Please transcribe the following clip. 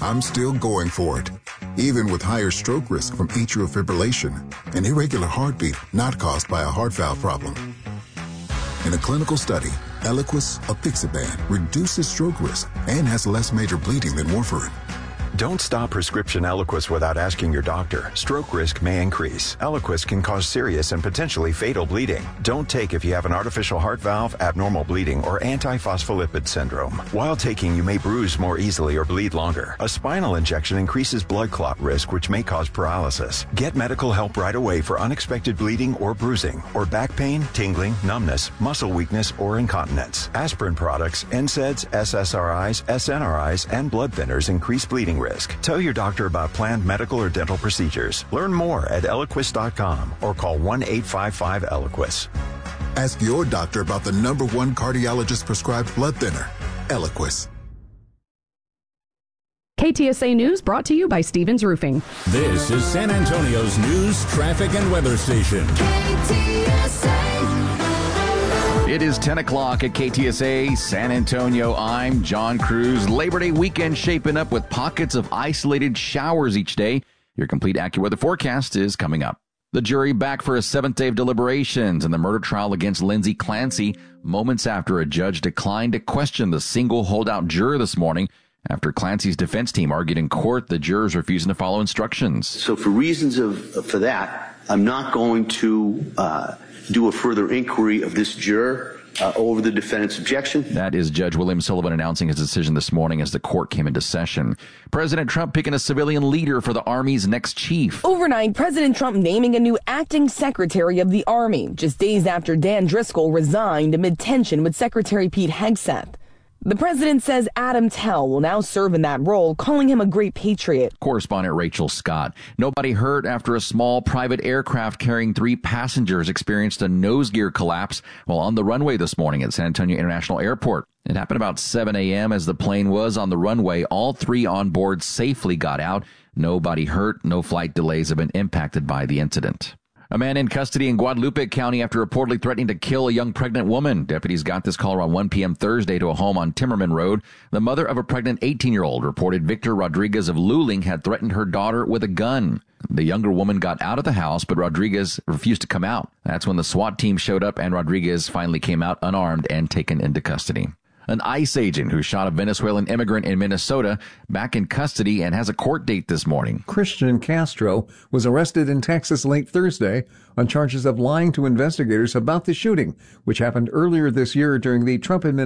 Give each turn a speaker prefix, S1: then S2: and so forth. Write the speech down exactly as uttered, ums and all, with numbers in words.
S1: I'm still going for it, even with higher stroke risk from atrial fibrillation, an irregular heartbeat not caused by a heart valve problem. In a clinical study, Eliquis apixaban reduces stroke risk and has less major bleeding than warfarin.
S2: Don't stop prescription Eliquis without asking your doctor. Stroke risk may increase. Eliquis can cause serious and potentially fatal bleeding. Don't take if you have an artificial heart valve, abnormal bleeding, or antiphospholipid syndrome. While taking, you may bruise more easily or bleed longer. A spinal injection increases blood clot risk, which may cause paralysis. Get medical help right away for unexpected bleeding or bruising, or back pain, tingling, numbness, muscle weakness, or incontinence. Aspirin products, N SAIDs, S S R Is, S N R Is, and blood thinners increase bleeding risk. Tell your doctor about planned medical or dental procedures. Learn more at Eliquis dot com or call one eight five five Eliquis.
S1: Ask your doctor about the number one cardiologist prescribed blood thinner, Eliquis.
S3: K T S A News brought to you by Stevens Roofing.
S4: This is San Antonio's news, traffic, and weather station. K T S A.
S5: It is ten o'clock at K T S A San Antonio. I'm John Cruz. Labor Day weekend shaping up with pockets of isolated showers each day. Your complete AccuWeather forecast is coming up. The jury back for a seventh day of deliberations in the murder trial against Lindsay Clancy, moments after a judge declined to question the single holdout juror this morning. After Clancy's defense team argued in court, the jurors refusing to follow instructions.
S6: So for reasons of for that, I'm not going to uh, do a further inquiry of this juror uh, over the defendant's objection.
S5: That is Judge William Sullivan announcing his decision this morning as the court came into session. President Trump picking a civilian leader for the Army's next chief.
S7: Overnight, President Trump naming a new acting secretary of the Army, just days after Dan Driscoll resigned amid tension with Secretary Pete Hegseth. The president says Adam Tell will now serve in that role, calling him a great patriot.
S5: Correspondent Rachel Scott. Nobody hurt after a small private aircraft carrying three passengers experienced a nose gear collapse while on the runway this morning at San Antonio International Airport. It happened about seven a.m. as the plane was on the runway. All three on board safely got out. Nobody hurt. No flight delays have been impacted by the incident. A man in custody in Guadalupe County after reportedly threatening to kill a young pregnant woman. Deputies got this call around one p.m. Thursday to a home on Timmerman Road. The mother of a pregnant eighteen-year-old reported Victor Rodriguez of Luling had threatened her daughter with a gun. The younger woman got out of the house, but Rodriguez refused to come out. That's when the SWAT team showed up and Rodriguez finally came out unarmed and taken into custody. An ICE agent who shot a Venezuelan immigrant in Minnesota back in custody and has a court date this morning.
S8: Christian Castro was arrested in Texas late Thursday on charges of lying to investigators about the shooting, which happened earlier this year during the Trump administration.